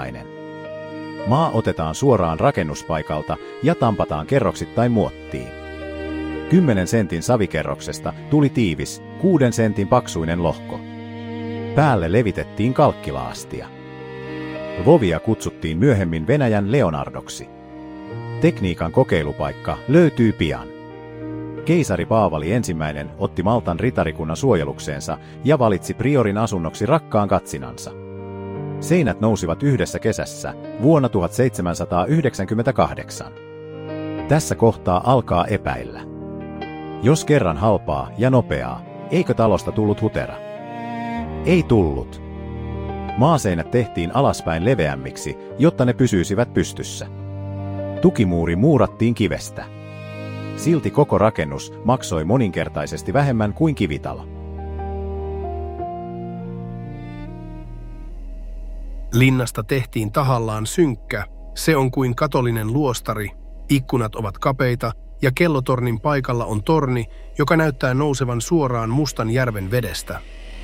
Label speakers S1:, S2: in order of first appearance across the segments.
S1: yksinkertainen. Maa otetaan suoraan rakennuspaikalta ja tampataan kerroksittain muottiin. 10 sentin savikerroksesta tuli tiivis, 6 sentin paksuinen lohko. Päälle levitettiin kalkkilaastia. Lvovia kutsuttiin myöhemmin Venäjän Leonardoksi. Tekniikan kokeilupaikka löytyy pian. Keisari Paavali I otti Maltan ritarikunnan suojelukseensa ja valitsi priorin asunnoksi rakkaan katsinansa. Seinät nousivat yhdessä kesässä vuonna 1798. Tässä kohtaa alkaa epäillä. Jos kerran halpaa ja nopeaa, eikö talosta tullut hutera? Ei tullut. Maaseinät tehtiin alaspäin leveämmiksi, jotta ne pysyisivät pystyssä. Tukimuuri muurattiin kivestä. Silti koko rakennus maksoi moninkertaisesti vähemmän kuin kivitalo.
S2: Linnasta tehtiin tahallaan synkkä, se on kuin katolinen luostari, ikkunat ovat kapeita ja kellotornin paikalla on torni, joka näyttää nousevan suoraan Mustan järven vedestä.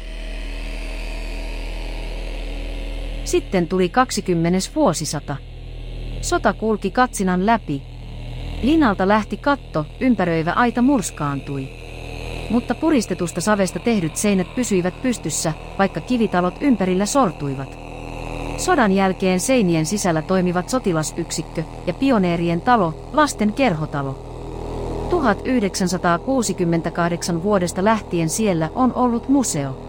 S3: Sitten tuli 20. vuosisata. Sota kulki katsinan läpi. Linnalta lähti katto, ympäröivä aita murskaantui. Mutta puristetusta savesta tehdyt seinät pysyivät pystyssä, vaikka kivitalot ympärillä sortuivat. Sodan jälkeen seinien sisällä toimivat sotilasyksikkö ja pioneerien talo, lasten kerhotalo. 1968 vuodesta lähtien siellä on ollut museo.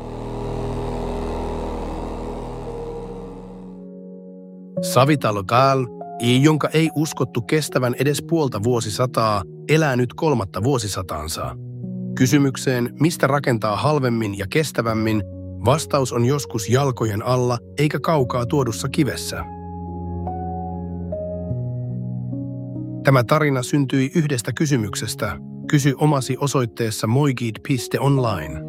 S2: Savitalo Gal, jonka ei uskottu kestävän edes puolta vuosisataa, elää nyt 3. vuosisataansa. Kysymykseen, mistä rakentaa halvemmin ja kestävämmin, vastaus on joskus jalkojen alla eikä kaukaa tuodussa kivessä. Tämä tarina syntyi yhdestä kysymyksestä. Kysy omasi osoitteessa moigid.online.